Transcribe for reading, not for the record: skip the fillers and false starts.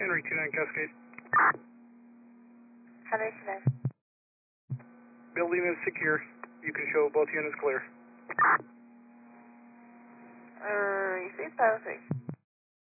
Henry 29 Cascade. Henry 29. Building is secure. You can show both units clear. Receive, perfect.